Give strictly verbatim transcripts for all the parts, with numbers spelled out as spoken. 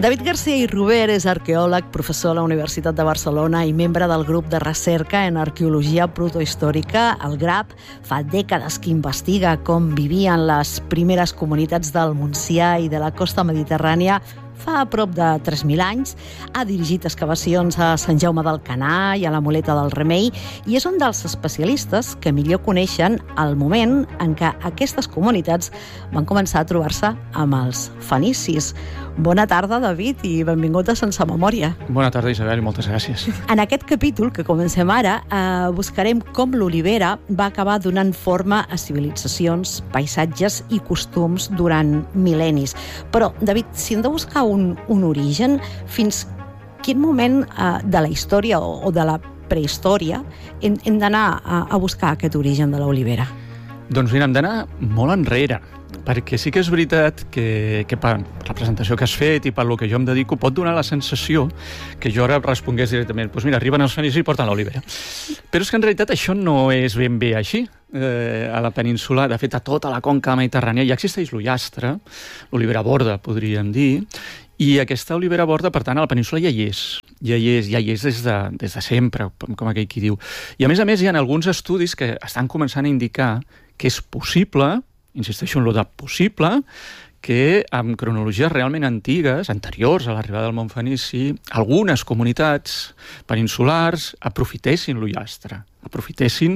David García i Robert és arqueòleg, professor a la Universitat de Barcelona i membre del grup de recerca en arqueologia protohistòrica, el GRAP. Fa dècades que investiga com vivien les primeres comunitats del Montsià i de la costa mediterrània fa a prop de tres mil anys. Ha dirigit excavacions a Sant Jaume d'Alcanar i a la Moleta del Remei i és un dels especialistes que millor coneixen el moment en què aquestes comunitats van començar a trobar-se amb els fenicis. Bona tarda, David, i benvingut a Sense Memòria. Bona tarda, Isabel, i moltes gràcies. En aquest capítol que comencem ara, eh, buscarem com l'olivera va acabar donant forma a civilitzacions, paisatges i costums durant mil·lennis. Però, David, si hem de buscar un, un origen, fins quin moment eh, de la història o, o de la prehistòria hem, hem d'anar a, a buscar aquest origen de l'olivera? Doncs mira, hem d'anar molt enrere, perquè sí que és veritat que, que per la presentació que has fet i per lo que jo em dedico pot donar la sensació que jo ara respongués directament, doncs mira, arriben els fenicis i porten l'olivera. Però és que en realitat això no és ben bé així. Eh, a la península, de fet a tota la conca mediterrània ja existeix l'ullastre, l'olivera borda podríem dir, i aquesta olivera borda, per tant, a la península ja hi és. Ja hi és, ja hi és des de, des de sempre, com aquell qui diu. I a més a més hi ha alguns estudis que estan començant a indicar que és possible, insisteixo en lo de possible, que amb cronologies realment antigues, anteriors a l'arribada del món fenici, algunes comunitats peninsulars aprofitessin l'ullastre, aprofitessin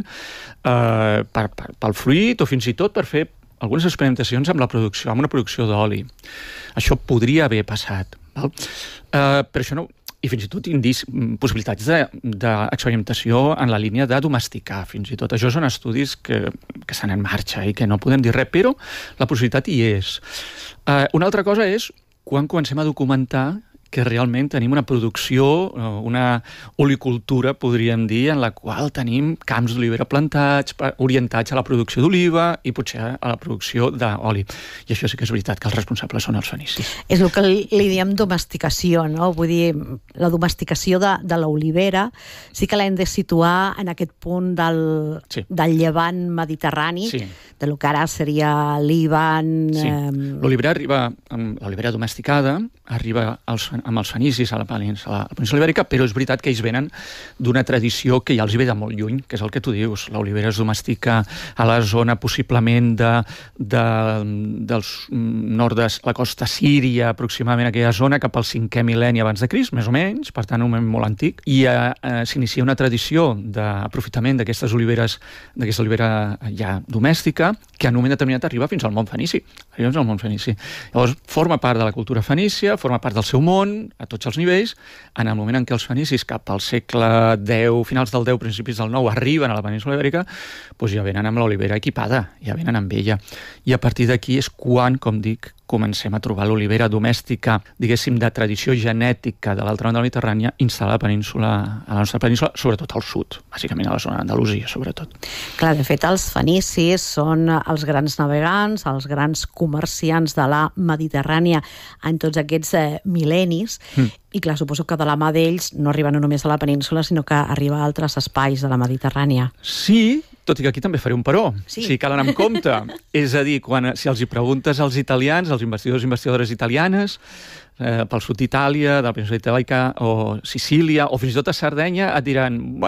eh, per, per, pel fruit o fins i tot per fer algunes experimentacions amb la producció, amb una producció d'oli. Això podria haver passat. Val? Eh, però això no... I fins i tot indici, possibilitats d'experimentació de, en la línia de domesticar, fins i tot. Això són estudis que, que estan en marxa i que no podem dir res, però la possibilitat hi és. Uh, una altra cosa és quan comencem a documentar que realment tenim una producció, una olicultura, podríem dir, en la qual tenim camps d'olivera plantats, orientats a la producció d'oliva i potser a la producció d'oli. I això sí que és veritat, que els responsables són els fenicis. És el que li diem domesticació, no? Vull dir, la domesticació de, de l'olivera sí que l'hem de situar en aquest punt del, sí. del llevant mediterrani, sí. de lo que ara seria Líban... Sí. Eh... L'olivera arriba, l'olivera domesticada, arriba als amb els fenicis a la península, a la península Ibèrica, però és veritat que ells venen d'una tradició que ja els ve de molt lluny, que és el que tu dius. L'olivera es domestica a la zona possiblement de, de, dels nord de la costa síria, aproximadament aquella zona, cap al cinquè mil·lenni abans de Crist, més o menys, per tant un moment molt antic, i eh, eh, s'inicia una tradició d'aprofitament d'aquestes oliveres, d'aquesta olivera ja domèstica, que en un moment determinat arriba fins al món fenici. Arriba fins al món fenici. Llavors, forma part de la cultura fenícia, forma part del seu món, a tots els nivells. En el moment en què els fenicis, cap al segle deu, finals del deu, principis del nou, arriben a la península Ibèrica, doncs ja venen amb l'olivera equipada, ja venen amb ella. I a partir d'aquí és quan, com dic, comencem a trobar l'olivera domèstica, diguéssim, de tradició genètica de l'altra banda de la Mediterrània, instal·lada a la península, a la nostra península, sobretot al sud, bàsicament a la zona d'Andalusia, sobretot. Clar, de fet, els fenicis són els grans navegants, els grans comerciants de la Mediterrània en tots aquests eh, mil·lennis, mm. i clar, suposo que de la mà d'ells no arriba no només a la península, sinó que arriba a altres espais de la Mediterrània. Sí, tot i que aquí també faré un però. Sí. Si cal anar amb compte. És a dir, quan, si els hi preguntes als italians, als investigadors i investigadores italianes, eh, pel sud d'Itàlia, de la península itàlica, o Sicília, o fins i tot a Sardenya, et diran, bé,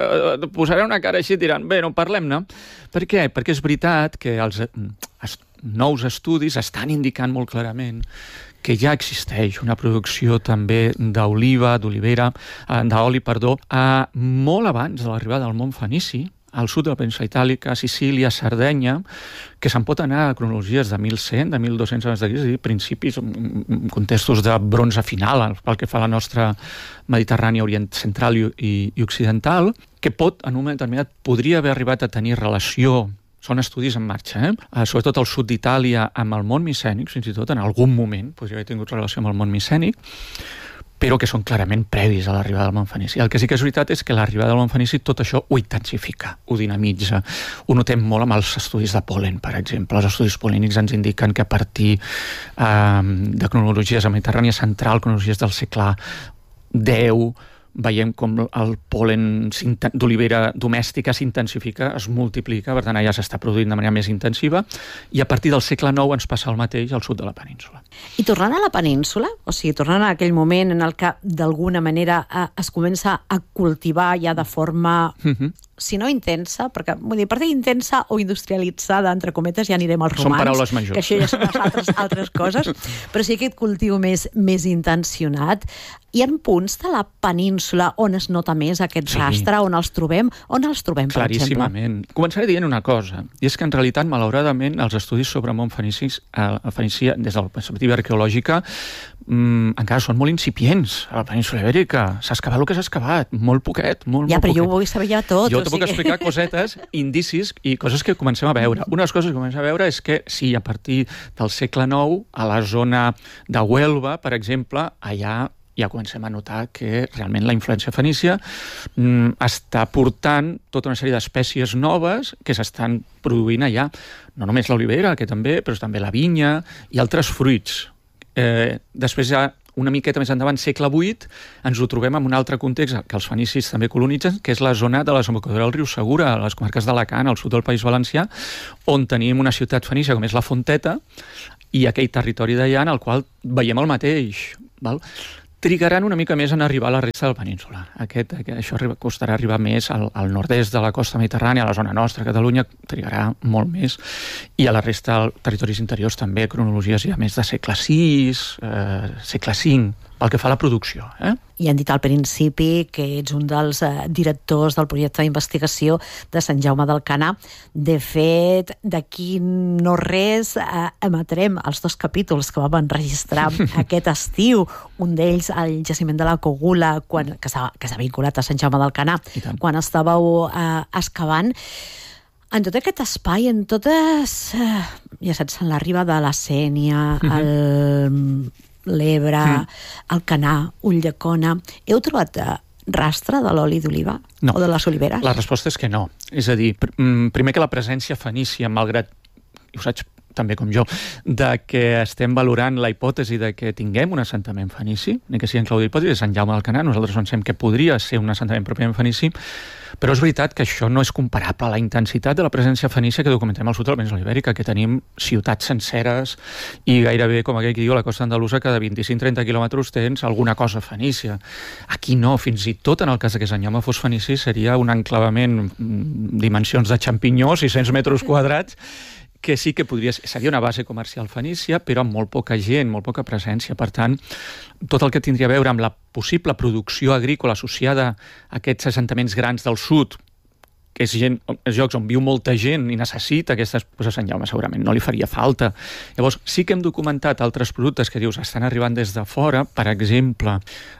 posaré una cara així, et diran, bé, no parlem-ne. Per què? Perquè és veritat que els est- nous estudis estan indicant molt clarament que ja existeix una producció també d'oliva, d'olivera, eh, d'oli, perdó, eh, molt abans de l'arribada del món fenici, al sud de la península itàlica, Sicília, Sardenya, que se'n pot anar a cronologies de mil cent, de mil dos-cents abans de Crist, és a dir, principis, contextos de bronze final, pel que fa a la nostra Mediterrània orient central i, i, i occidental, que pot, en un moment determinat, podria haver arribat a tenir relació. Són estudis en marxa, eh? Uh, sobretot al sud d'Itàlia, amb el món micènic, fins i tot en algun moment podria haver tingut relació amb el món micènic, però que són clarament previs a l'arribada del món fenici. El que sí que és veritat és que l'arribada del món fenici tot això ho intensifica, ho dinamitza. Ho notem molt amb els estudis de pol·len, per exemple. Els estudis pol·línics ens indiquen que a partir eh, de cronologies a Mediterrània central, cronologies del segle deu, veiem com el pol·len d'olivera domèstica s'intensifica, es multiplica, per tant allà s'està produint de manera més intensiva, i a partir del segle nou ens passa el mateix al sud de la península. I tornant a la península, o sigui, tornant a aquell moment en el que d'alguna manera es comença a cultivar ja de forma... Uh-huh. Si no intensa, perquè, vull dir, per dir intensa o industrialitzada, entre cometes, ja anirem als romans. Són paraules majors. Que això ja són altres, altres coses, però sí aquest cultiu més, més intencionat. Hi ha punts de la península on es nota més aquest sí. rastre, on els trobem, on els trobem, per exemple? Claríssimament. Començaré dient una cosa, i és que en realitat, malauradament, els estudis sobre món fenici, eh, Fenícia, des de la perspectiva arqueològica, mm, encara són molt incipients a la península ibèrica. S'ha excavat el que s'ha excavat, molt poquet, molt, ja, molt però poquet. Jo ho vull saber ja tot. Jo t'ho puc explicar cosetes, indicis i coses que comencem a veure. Una de les coses que comencem a veure és que sí, a partir del segle nou, a la zona de Huelva, per exemple, allà ja comencem a notar que realment la influència fenícia mm, està portant tota una sèrie d'espècies noves que s'estan produint allà. No només l'olivera, que també, però també la vinya i altres fruits. Eh, després ja una miqueta més endavant, segle vuit, ens ho trobem en un altre context que els fenicis també colonitzen, que és la zona de la desembocadura del riu Segura, a les comarques d'Alacant, al sud del País Valencià, on tenim una ciutat fenícia com és la Fonteta, i aquell territori d'allà en el qual veiem el mateix. Val? Trigaran una mica més en arribar a la resta de la península. Aquest, aquest, això arriba, costarà arribar més al, al nord-est de la costa mediterrània, a la zona nostra, Catalunya, trigarà molt més. I a la resta dels territoris interiors també, cronologies ja més de segle sis, eh, segle cinc, pel que fa a la producció. Eh? I han dit al principi que ets un dels eh, directors del projecte d'investigació de Sant Jaume d'Alcanar. De fet, d'aquí no res eh, emetrem els dos capítols que vam enregistrar aquest estiu, un d'ells al jaciment de la Cogula, quan, que s'ha vinculat a Sant Jaume d'Alcanar, quan estàveu eh, excavant. En tot aquest espai, en totes, eh, ja saps, en la riba de la Sénia, mm-hmm. el... l'Ebre, mm. Alcanar, Ulldecona... Heu trobat rastre de l'oli d'oliva? No. O de les oliveres? La resposta és que no. És a dir, pr primer que la presència fenícia, malgrat, i ho saps també com jo, de que estem valorant la hipòtesi de que tinguem un assentament fenici, ni que sigui en clau d'hipòtesi, de Sant Jaume d'Alcanar, nosaltres pensem que podria ser un assentament pròpiament fenici, però és veritat que això no és comparable a la intensitat de la presència fenícia que documentem al sud de la península ibèrica, que tenim ciutats senceres i gairebé, com aquell que diu, la costa andalusa, cada vint-i-cinc a trenta quilòmetres tens alguna cosa fenícia. Aquí no, fins i tot en el cas que Sant Jaume fos fenici seria un enclavament, dimensions de xampinyó, sis-cents metres quadrats, que sí que podria ser, seria una base comercial fenícia, però amb molt poca gent, molt poca presència. Per tant, tot el que tindria a veure amb la possible producció agrícola associada a aquests assentaments grans del sud, que és, gent, és llocs on viu molta gent i necessita aquestes, doncs a Sant Jaume segurament no li faria falta. Llavors, sí que hem documentat altres productes que dius estan arribant des de fora, per exemple,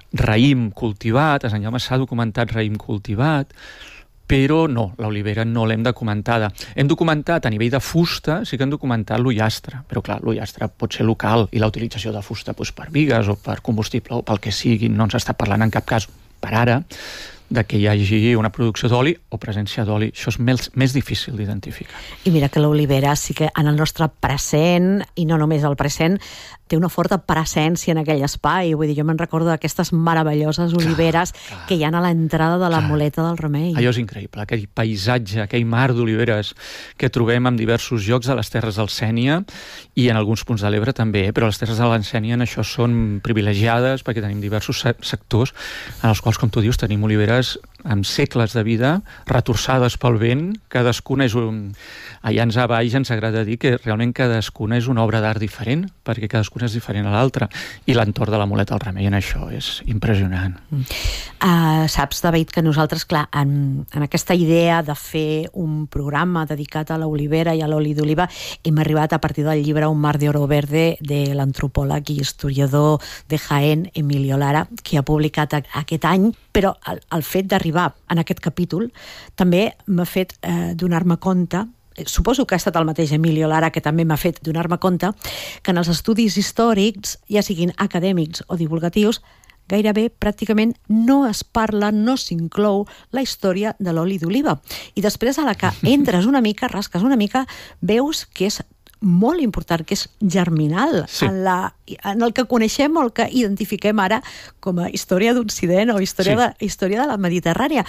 raïm cultivat, a Sant Jaume s'ha documentat raïm cultivat, però no, l'olivera no l'hem documentada. Hem documentat a nivell de fusta, sí que hem documentat l'ullastre, però clar, l'ullastre pot ser local i la utilització de fusta doncs, per bigues o per combustible o pel que sigui, no ens està parlant en cap cas per ara de que hi hagi una producció d'oli o presència d'oli. Això és més, més difícil d'identificar. I mira que l'olivera sí que en el nostre present, i no només el present, té una forta presència en aquell espai. Vull dir, jo me'n recordo d'aquestes meravelloses oliveres clar, clar. que hi ha a l'entrada de la clar. Moleta del Remei. Allò és increïble, aquell paisatge, aquell mar d'oliveres que trobem en diversos llocs de les terres del Sénia i en alguns punts de l'Ebre també, però les terres de la Sénia en això són privilegiades perquè tenim diversos sectors en els quals, com tu dius, tenim oliveres amb segles de vida, retorçades pel vent, cadascuna és un... Allà ens a baix ens agrada dir que realment cadascuna és una obra d'art diferent, perquè cadascuna és diferent a l'altra, i l'entorn de la Moleta del Remei en això és impressionant. Mm. Uh, saps, David, que nosaltres, clar, en, en aquesta idea de fer un programa dedicat a l'olivera i a l'oli d'oliva, hem arribat a partir del llibre Un mar de oro verde de l'antropòleg i historiador de Jaén, Emilio Lara, que ha publicat aquest any, però el, el fet d'arribar en aquest capítol també m'ha fet eh, donar-me compte, suposo que ha estat el mateix Emilio Lara que també m'ha fet donar-me compte, que en els estudis històrics, ja siguin acadèmics o divulgatius, gairebé pràcticament no es parla, no s'inclou la història de l'oli d'oliva. I després, a la que entres una mica, rasques una mica, veus que és molt important, que és germinal, sí. en, la, en el que coneixem o el que identifiquem ara com a història d'Occident o història, sí. de, història de la Mediterrània.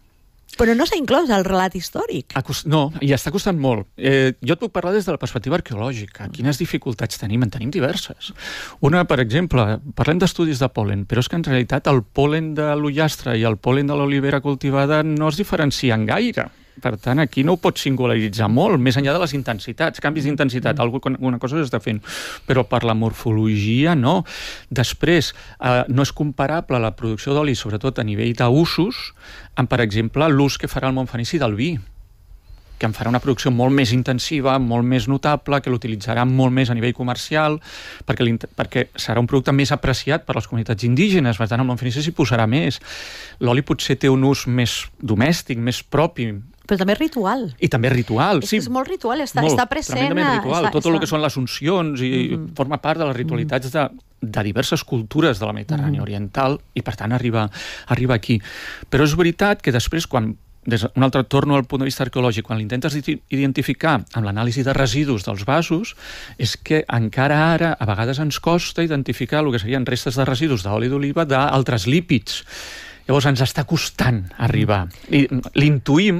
Però no s'ha inclòs el relat històric. No, i està costant molt. Eh, jo et puc parlar des de la perspectiva arqueològica. Quines dificultats tenim? En tenim diverses. Una, per exemple, parlem d'estudis de pol·len, però és que en realitat el pol·len de l'ullastre i el pol·len de l'olivera cultivada no es diferencien gaire. Per tant, aquí no ho pots singularitzar molt, més enllà de les intensitats, canvis d'intensitat, alguna cosa s'està fent, però per la morfologia no. Després, eh, no és comparable la producció d'oli, sobretot a nivell d'usos, amb, per exemple, l'ús que farà el món fenici del vi, que en farà una producció molt més intensiva, molt més notable, que l'utilitzarà molt més a nivell comercial, perquè, perquè serà un producte més apreciat per les comunitats indígenes, per tant, el món fenici s'hi posarà més. L'oli potser té un ús més domèstic, més propi, però també ritual. I també ritual, és sí. És molt ritual, està, molt, està present. Ritual. Està, Tot està... el que són les uncions i mm-hmm. forma part de les ritualitats de, de diverses cultures de la Mediterrània mm-hmm. oriental i, per tant, arriba, arriba aquí. Però és veritat que després, quan des d'un altre torno al punt de vista arqueològic, quan l'intentes identificar amb l'anàlisi de residus dels vasos, és que encara ara a vegades ens costa identificar el que serien restes de residus d'oli d'oliva d'altres lípids. Llavors ens està costant arribar. I l'intuïm,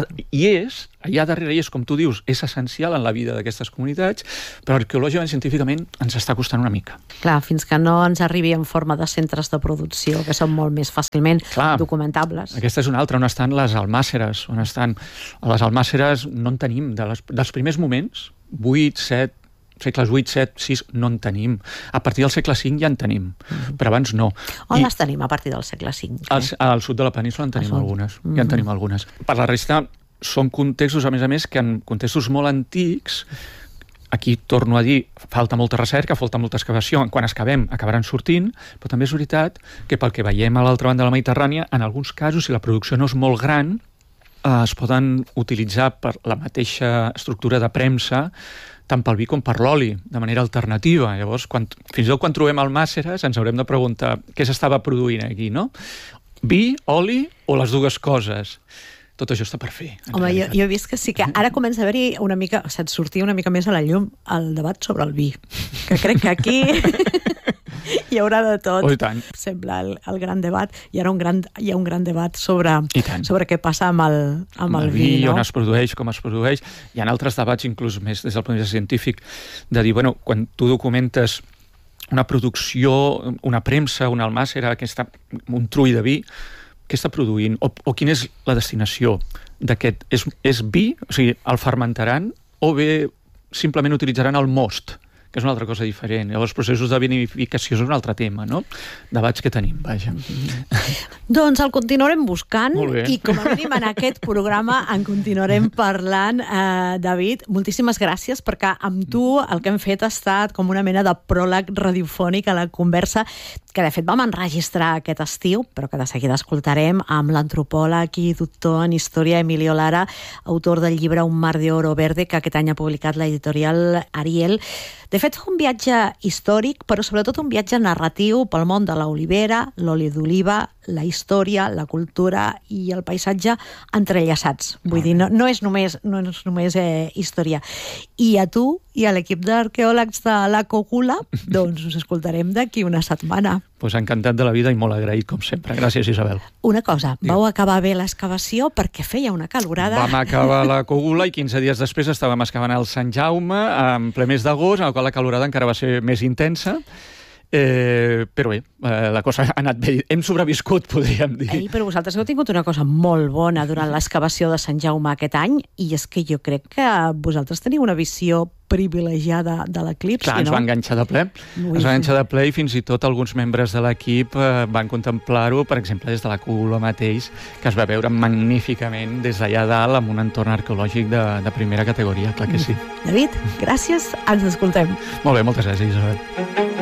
i és, allà darrere és, com tu dius, és essencial en la vida d'aquestes comunitats, però arqueològicament, científicament, ens està costant una mica. Clar, fins que no ens arribi en forma de centres de producció, que són molt més fàcilment Clar, documentables. Aquesta és una altra, on estan les almàsseres, on estan... A les almàsseres no en tenim, de les, dels primers moments, vuit, set, segles vuit, set, sis, no en tenim. A partir del segle cinc ja en tenim, mm-hmm. però abans no. On I les tenim a partir del segle cinc? Al, al sud de la península en tenim algunes, mm-hmm. ja en tenim algunes. Per la resta, són contextos, a més a més, que en contextos molt antics, aquí torno a dir, falta molta recerca, falta molta excavació, quan excavem acabaran sortint, però també és veritat que pel que veiem a l'altra banda de la Mediterrània, en alguns casos, si la producció no és molt gran, eh, es poden utilitzar per la mateixa estructura de premsa, tant pel vi com per l'oli, de manera alternativa. Llavors, quan, fins i tot quan trobem almàsseres, ens haurem de preguntar què s'estava produint aquí, no? Vi, oli o les dues coses? Tot això està per fer. Home, jo, jo he vist que sí que ara comença a haver-hi una mica, o sigui, sortir una mica més a la llum el debat sobre el vi, que crec que aquí hi haurà de tot. Oh, i tant. Sembla el, el gran debat. Hi ha un gran, hi ha un gran debat sobre, sobre què passa amb el, amb amb el, el vi, vi, no? on es produeix, com es produeix. Hi ha altres debats, inclús més des del punt de vista científic, de dir, bueno, quan tu documentes una producció, una premsa, una almàssera, aquesta, un trull de vi, què està produint? O, o quina és la destinació d'aquest? És, és vi? O sigui, el fermentaran? O bé simplement utilitzaran el most? Que és una altra cosa diferent. Llavors, els processos de vinificació és un altre tema, no? Debats que tenim, vaja. Doncs el continuarem buscant i com a mínim en aquest programa en continuarem parlant. Eh, David, moltíssimes gràcies perquè amb tu el que hem fet ha estat com una mena de pròleg radiofònic a la conversa que de fet vam enregistrar aquest estiu, però que de seguida escoltarem amb l'antropòleg i doctor en història Emilio Lara, autor del llibre Un mar de oro verde, que aquest any ha publicat l'editorial Ariel. De fet, un viatge històric, però sobretot un viatge narratiu pel món de l'olivera, l'oli d'oliva, la història, la cultura i el paisatge entrellaçats. Vull dir, no, no és només, no és només eh, història. I a tu i a l'equip d'arqueòlegs de la Cogula, doncs us escoltarem d'aquí una setmana. Pues encantat de la vida i molt agraït, com sempre. Gràcies, Isabel. Una cosa, vau acabar bé l'excavació perquè feia una calorada. Vam acabar la Cogula i quinze dies després estàvem excavant el Sant Jaume en ple mes d'agost, en el qual la calorada encara va ser més intensa. Eh, però bé, eh, la cosa ha anat bé. Hem sobreviscut, podríem dir. Ei, però vosaltres heu tingut una cosa molt bona durant l'excavació de Sant Jaume aquest any, i és que jo crec que vosaltres teniu una visió privilegiada de l'eclipsi, Clar, ens no? va enganxar de ple. Ui. Ens va enganxar de ple i fins i tot alguns membres de l'equip eh, van contemplar-ho, per exemple, des de la Cogula mateix, que es va veure magníficament des d'allà dalt amb un entorn arqueològic de, de primera categoria, clar que sí. David, gràcies, ens escoltem. Molt bé, moltes gràcies, Isabel.